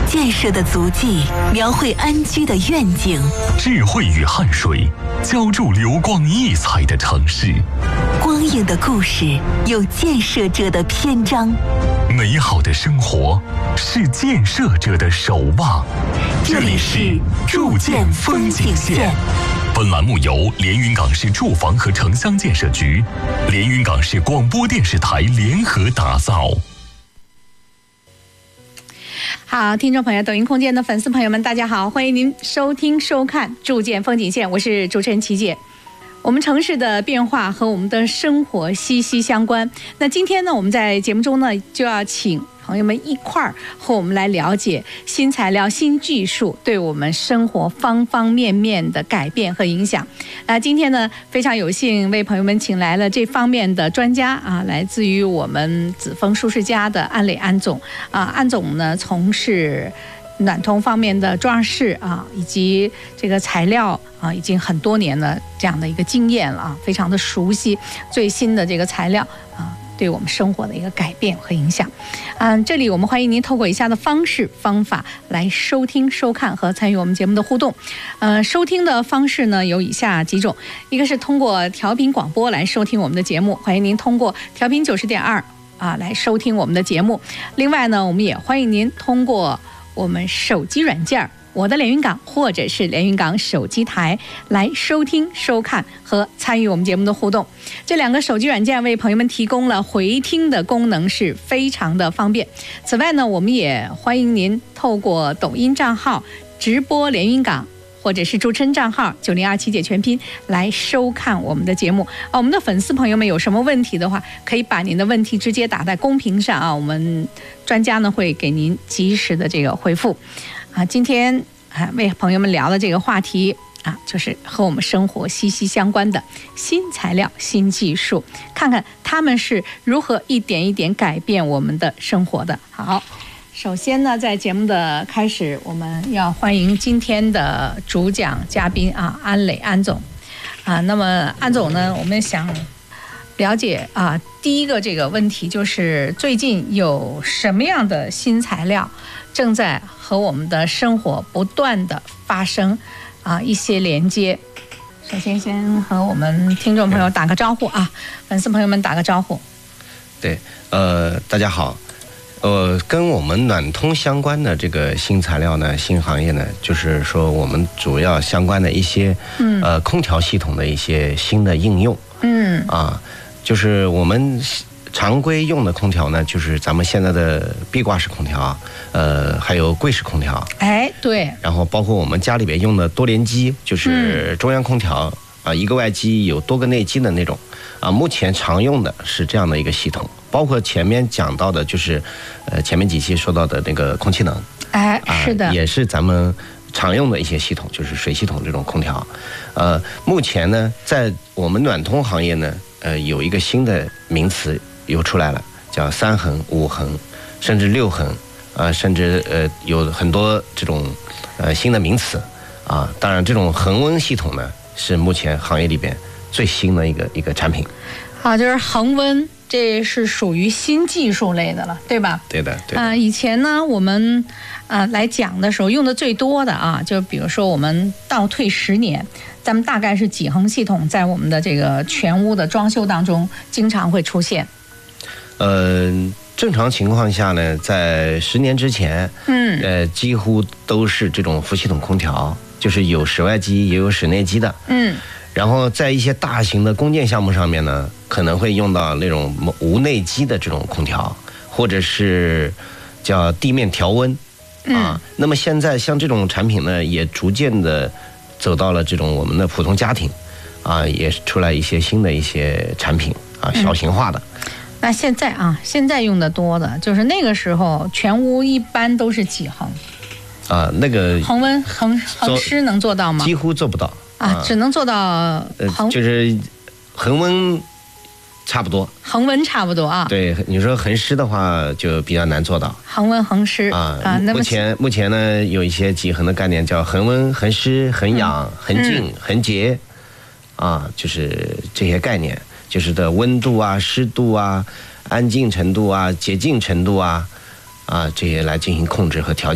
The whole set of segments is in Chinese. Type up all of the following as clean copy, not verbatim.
建设的足迹描绘安居的愿景， 智慧与汗水浇筑流光溢彩的城市。 光影的故事有建设者的篇章， 美好的生活是建设者的守望。 这里是筑建风景线。 本栏目由连云港市住房和城乡建设局、连云港市广播电视台联合打造。 好，听众朋友，抖音空间的粉丝朋友们，大家好，欢迎您收听收看筑建风景线，我是主持人琪姐。我们城市的变化和我们的生活息息相关。那今天呢，我们在节目中呢，就要请朋友们一块儿和我们来了解新材料、新技术对我们生活方方面面的改变和影响。今天呢，非常有幸为朋友们请来了这方面的专家啊，来自于我们紫枫舒适家的安磊安总啊。安总呢，从事暖通方面的装饰啊，以及这个材料啊，已经很多年了这样的一个经验了啊，非常的熟悉最新的这个材料啊，对我们生活的一个改变和影响。这里我们欢迎您透过以下的方式方法来收听、收看和参与我们节目的互动。收听的方式呢有以下几种，一个是通过调频广播来收听我们的节目，欢迎您通过调频90.2来收听我们的节目。另外呢，我们也欢迎您通过我们手机软件我的连云港或者是连云港手机台来收听、收看和参与我们节目的互动。这两个手机软件为朋友们提供了回听的功能，是非常的方便。此外呢，我们也欢迎您透过抖音账号直播连云港，或者是主持人账号9027姐全拼来收看我们的节目。我们的粉丝朋友们有什么问题的话，可以把您的问题直接打在公屏上啊，我们专家呢会给您及时的这个回复。今天为朋友们聊的这个话题就是和我们生活息息相关的新材料、新技术，看看他们是如何一点一点改变我们的生活的。好，首先呢，在节目的开始，我们要欢迎今天的主讲嘉宾安磊安总那么安总呢，我们想了解第一个这个问题就是最近有什么样的新材料正在和我们的生活不断的发生一些连接。首先和我们听众朋友打个招呼粉丝朋友们打个招呼。 对，大家好。跟我们暖通相关的这个新材料呢、新行业呢，就是说我们主要相关的一些空调系统的一些新的应用。就是我们常规用的空调呢，就是咱们现在的壁挂式空调，还有柜式空调。 对。然后包括我们家里边用的多联机，就是中央空调一个外机有多个内机的那种目前常用的是这样的一个系统。包括前面讲到的，就是前面几期说到的那个空气能， 是的， 也是咱们常用的一些系统，就是水系统这种空调。目前呢，在我们暖通行业呢，有一个新的名词又出来了，叫3恒、5恒，甚至6恒，甚至有很多这种新的名词当然，这种恒温系统呢，是目前行业里边最新的一个产品。 就是恒温。这是属于新技术类的了，对吧？ 对的。 以前呢，我们来讲的时候用的最多的就比如说我们倒退10年，咱们大概是几恒系统在我们的这个全屋的装修当中经常会出现。 正常情况下呢，在10年之前，几乎都是这种副系统空调，就是有室外机也有室内机的。然后在一些大型的公建项目上面呢，可能会用到那种无内机的这种空调，或者是叫地面调温那么现在像这种产品呢，也逐渐的走到了这种我们的普通家庭也出来一些新的一些产品小型化的。 那现在用的多的就是那个时候全屋一般都是几恒那个恒温恒湿能做到吗？ 几乎做不到。 只能做到就是恒温差不多。 恒温差不多对，你说恒湿的话就比较难做到。 恒温恒湿目前呢有一些几恒的概念叫恒温、恒湿、恒氧、恒静、恒洁就是这些概念，就是的温度湿度安静程度洁净程度这些来进行控制和调节的。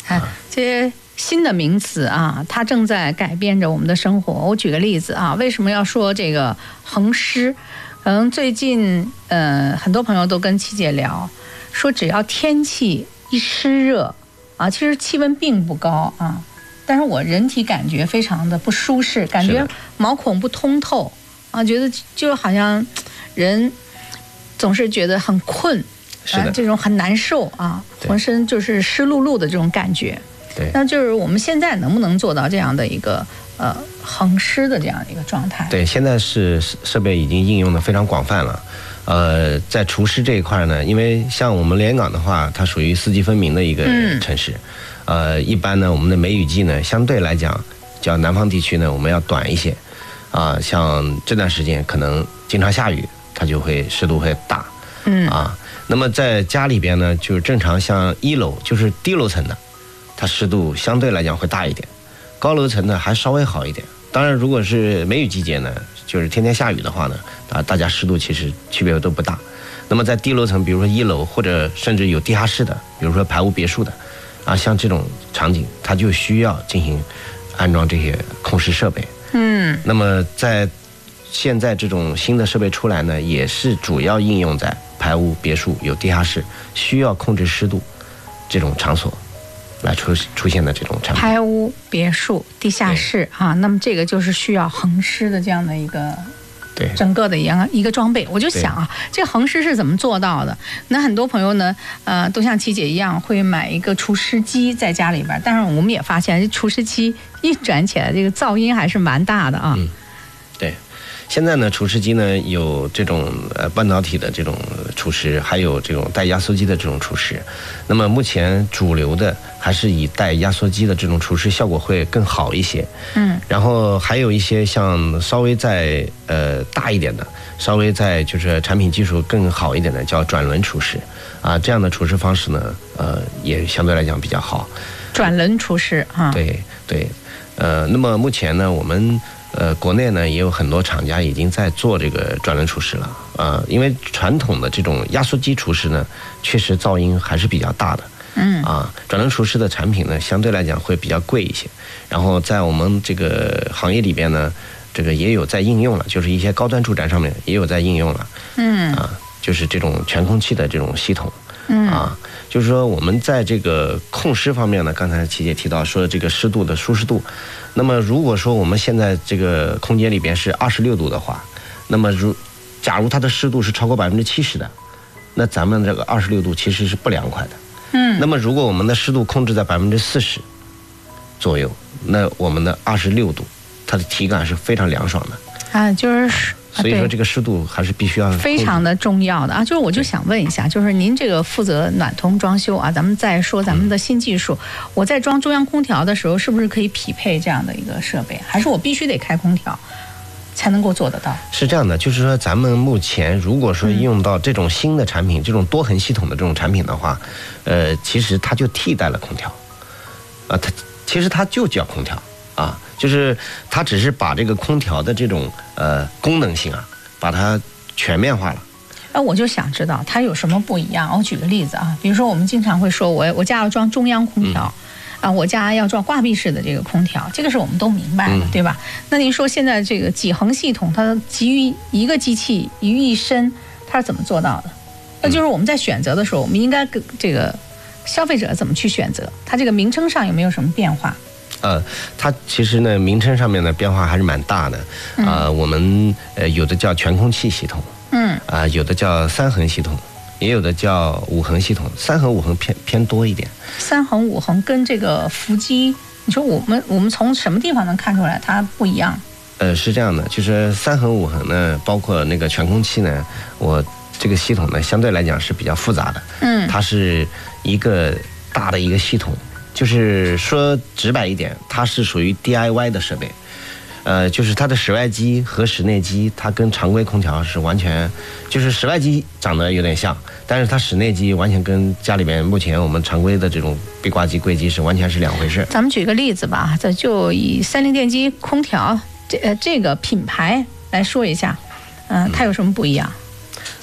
这些新的名词啊，它正在改变着我们的生活。我举个例子啊，为什么要说这个恒湿？可能最近很多朋友都跟琪姐聊，说只要天气一湿热啊，其实气温并不高啊，但是我人体感觉非常的不舒适，感觉毛孔不通透啊，觉得就好像人总是觉得很困，这种很难受啊，浑身就是湿漉漉的这种感觉。对，那就是我们现在能不能做到这样的一个恒湿的这样一个状态？ 对，现在是设备已经应用的非常广泛了。在除湿这一块呢，因为像我们连云港的话，它属于四季分明的一个城市。一般呢，我们的梅雨季呢，相对来讲，较南方地区呢，我们要短一些。像这段时间可能经常下雨，它就会湿度会大。那么在家里边呢，就是正常像1楼就是低楼层的，它湿度相对来讲会大一点，高楼层呢还稍微好一点。当然，如果是梅雨季节呢，就是天天下雨的话呢，大家湿度其实区别都不大。那么在低楼层，比如说1楼或者甚至有地下室的，比如说排污别墅的，像这种场景，它就需要进行安装这些控湿设备。那么在现在这种新的设备出来呢，也是主要应用在排污别墅有地下室需要控制湿度这种场所来出现的这种产品。 排污别墅地下室啊，那么这个就是需要恒湿的这样的一个整个的一个装备。我就想啊，这恒湿是怎么做到的？那很多朋友呢，都像琪姐一样会买一个除湿机在家里边，但是我们也发现这除湿机一转起来，这个噪音还是蛮大的啊。 对。现在呢，除湿机呢有这种半导体的这种除湿，还有这种带压缩机的这种除湿。那么目前主流的还是以带压缩机的这种除湿效果会更好一些。然后还有一些像稍微再大一点的，稍微在就是产品技术更好一点的，叫转轮除湿这样的除湿方式呢，也相对来讲比较好。 转轮除湿啊。 对。那么目前呢，我们国内呢也有很多厂家已经在做这个转轮除湿了因为传统的这种压缩机除湿呢，确实噪音还是比较大的。转轮除湿的产品呢，相对来讲会比较贵一些。然后在我们这个行业里边呢，这个也有在应用了，就是一些高端住宅上面也有在应用了。就是这种全空气的这种系统。就是说我们在这个控湿方面呢，刚才琪姐提到说这个湿度的舒适度，那么如果说我们现在这个空间里边是26度的话，那么假如它的湿度是超过70%的，那咱们这个26度其实是不凉快的。那么如果我们的湿度控制在40%左右，那我们的26度，它的体感是非常凉爽的。 就是所以说这个湿度还是必须要非常的重要的就是我就想问一下，就是您这个负责暖通装修咱们再说咱们的新技术，我在装中央空调的时候，是不是可以匹配这样的一个设备，还是我必须得开空调才能够做得到？是这样的，就是说咱们目前如果说用到这种新的产品，这种多层系统的这种产品的话，其实它就替代了空调它其实它就叫空调就是它只是把这个空调的这种功能性把它全面化了。我就想知道它有什么不一样。我举个例子比如说我们经常会说我家要装中央空调我家要装挂壁式的这个空调，这个是我们都明白的，对吧？那您说现在这个几横系统，它集于一个机器于一身，它是怎么做到的？那就是我们在选择的时候，我们应该跟这个消费者怎么去选择？它这个名称上有没有什么变化？ 它其实呢，名称上面的变化还是蛮大的。我们有的叫全空气系统，有的叫3横系统，也有的叫5横系统。3横5横偏多一点。3 横5横跟这个伏机，你说我们从什么地方能看出来它不一样？ 是这样的，就是3横5横呢，包括那个全空气呢，我这个系统呢相对来讲是比较复杂的。它是一个大的一个系统。就是说直白一点，它是属于 DIY 的设备，就是它的室外机和室内机，它跟常规空调是完全，就是室外机长得有点像，但是它室内机完全跟家里面目前我们常规的这种壁挂机、柜机是完全是两回事。 咱们举个例子吧，就以三菱电机空调这个品牌来说一下，它有什么不一样？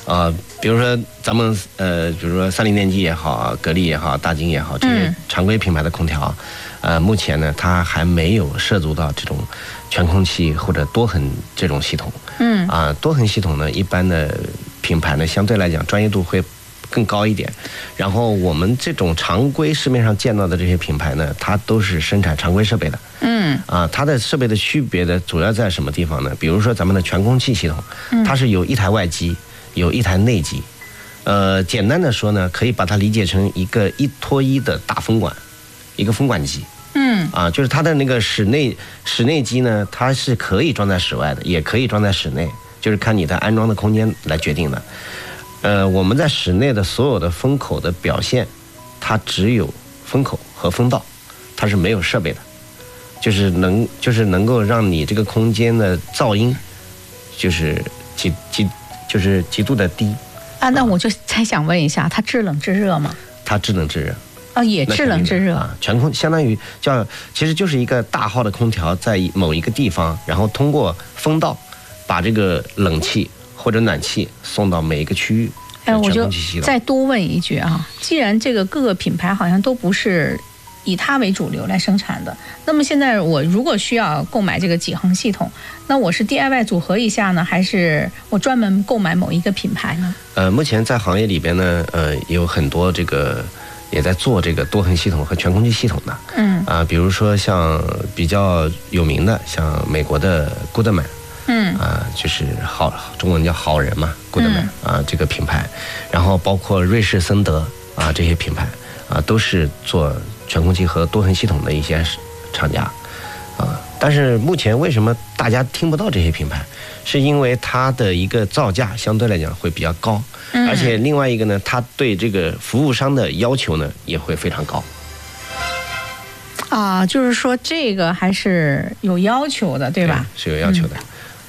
比如说咱们比如说三菱电机也好，格力也好，大金也好，这些常规品牌的空调，目前呢它还没有涉足到这种全空气或者多恒这种系统。多恒系统呢，一般的品牌呢相对来讲专业度会更高一点。然后我们这种常规市面上见到的这些品牌呢，它都是生产常规设备的。它的设备的区别的主要在什么地方呢？比如说咱们的全空气系统，它是有一台外机，有一台内机。简单的说呢，可以把它理解成一个1拖1的大风管，一个风管机。就是它的那个室内机呢，它是可以装在室外的，也可以装在室内，就是看你的安装的空间来决定的。我们在室内的所有的风口的表现，它只有风口和风道，它是没有设备的，就是能够让你这个空间的噪音，就是极度的低。 那我就才想问一下，它制冷制热吗？ 它制冷制热。 也制冷制热全空相当于其实就是一个大号的空调在某一个地方，然后通过风道把这个冷气或者暖气送到每一个区域。 我就再多问一句啊，既然这个各个品牌好像都不是以它为主流来生产的，那么现在我如果需要购买这个几恒系统，那我是 DIY 组合一下呢，还是我专门购买某一个品牌呢？ 目前在行业里边呢，有很多这个也在做这个多恒系统和全空气系统的。比如说像比较有名的，像美国的 Goodman。就是中文叫好人嘛 ，Goodman 这个品牌，然后包括瑞士森德这些品牌都是做全空气和多恒系统的一些厂家但是目前为什么大家听不到这些品牌，是因为它的一个造价相对来讲会比较高，而且另外一个呢，它对这个服务商的要求呢也会非常高。 就是说这个还是有要求的，对吧？ 对，是有要求的。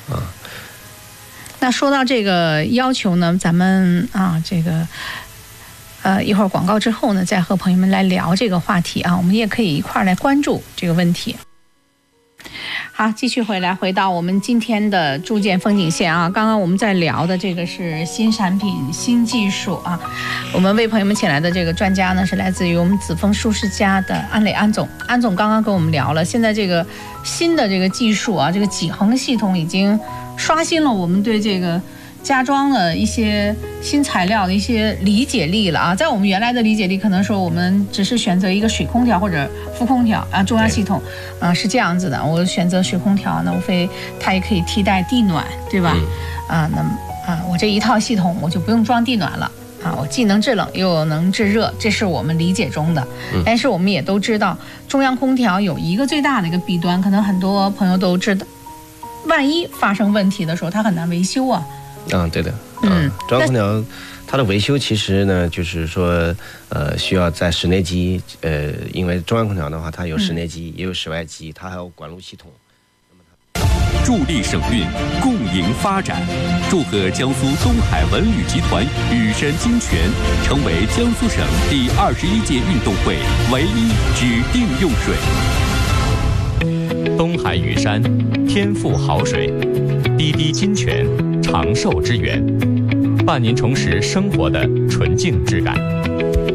那说到这个要求呢，咱们这个一会儿广告之后呢，再和朋友们来聊这个话题我们也可以一块儿来关注这个问题。好，继续回到我们今天的筑建风景线刚刚我们在聊的这个是新产品、新技术我们为朋友们请来的这个专家呢，是来自于我们紫枫舒适家的安磊安总。安总刚刚跟我们聊了，现在这个新的这个技术这个几恒系统已经刷新了我们对这个家装的一些新材料的一些理解力了在我们原来的理解力，可能说我们只是选择一个水空调或者副空调中央系统是这样子的。我选择水空调呢，无非它也可以替代地暖，对吧？我这一套系统我就不用装地暖了我既能制冷又能制热，这是我们理解中的。但是我们也都知道，中央空调有一个最大的一个弊端，可能很多朋友都知道，万一发生问题的时候，它很难维修对的。中央空调它的维修其实呢，就是说需要在室内机因为中央空调的话，它有室内机也有室外机，它还有管路系统。 助力省运，共赢发展。祝贺江苏东海文旅集团雨山金泉成为江苏省第21届运动会唯一指定用水。东海雨山，天赋好水；滴滴金泉，长寿之源，伴您重拾生活的纯净质感。